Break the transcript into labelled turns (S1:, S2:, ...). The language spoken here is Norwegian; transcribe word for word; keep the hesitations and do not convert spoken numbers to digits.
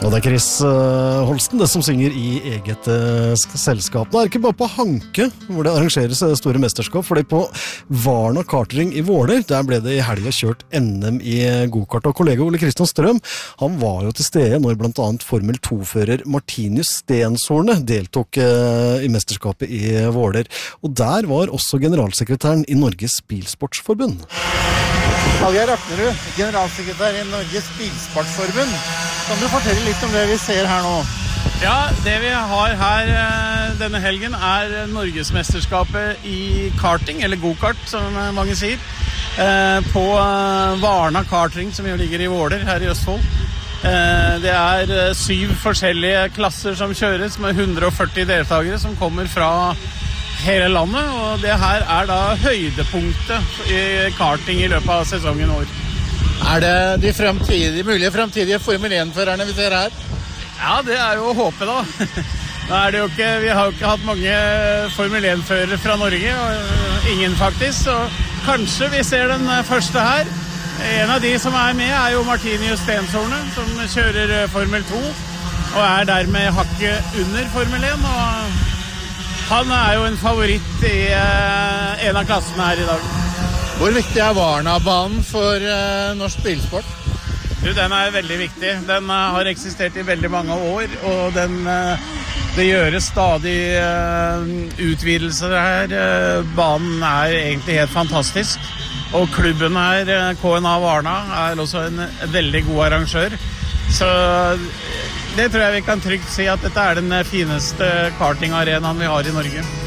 S1: Og det er Chris uh, Holsten, det som synger i eget uh, selskap. Det er ikke bare på Hanke hvor det arrangeres store mesterskap, fordi på Varna Kartring i Våler, der ble det i helga kjørt N M i go-kart. Og kollega Ole Kristian Strøm, han var jo til stede når blant annet Formel to-fører Martinus Stenshorne deltok uh, i mesterskapet i Våler. Og der var også generalsekretæren i Norges Bilsportsforbund.
S2: Hallgeir Raknerud, generalsekretær i Norges Bilsportsforbund. Kan du fortelle litt om det vi ser her nå?
S3: Ja, det vi har her denne helgen er Norgesmesterskapet i karting, eller go-kart som mange sier, på Varna Kartring som jo ligger i Våler her i Østfold. Det er syv forskjellige klasser som kjøres med hundre og førti deltakere som kommer fra hele landet, og det her er da høydepunktet i karting i løpet av sesongen år.
S2: Er det de fremtidige, mulige fremtidige Formel en-førerne vi ser her?
S3: Ja, det er jo å håpe da. Nå er det jo ikke, vi har jo ikke hatt mange Formel en-førere fra Norge, og ingen faktisk, så kanskje vi ser den første her. En av de som er med er jo Martinus Stenshorne, som kjører Formel to, og er dermed hakket under Formel en, og han er jo en favoritt i uh, en av klassene her i dag.
S2: Hvor viktig er Varna-banen for uh, norsk bilsport?
S3: Du, den er veldig viktig. Den uh, har eksistert i veldig mange år, og den, uh, det gjøres stadig uh, utvidelser her. Uh, banen er egentlig helt fantastisk. Og klubben her, uh, K N A Varna, er også en veldig god arrangør. Så det tror jeg vi kan trygt si at dette er den fineste kartingarenaen vi har i Norge.